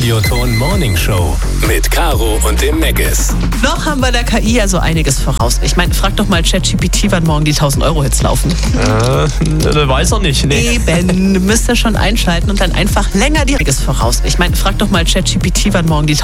Radioton Morning Show mit Caro und dem Meggis. Noch haben wir der KI ja so einiges voraus. Ich meine, frag doch mal ChatGPT, wann morgen die 1000-Euro-Hits laufen. Weiß er nicht, nee. Eben, müsst ihr schon einschalten und dann einfach länger die voraus. Ich meine, frag doch mal ChatGPT, wann morgen die